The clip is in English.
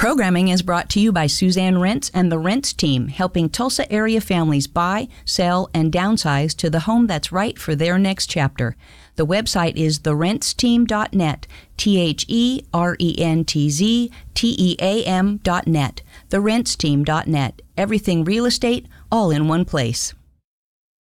Programming is brought to you by Suzanne Rents and the Rents team, helping Tulsa area families buy, sell, and downsize to the home that's right for their next chapter. The website is therentsteam.net, TheRentzTeam.net, therentsteam.net. Everything real estate, all in one place.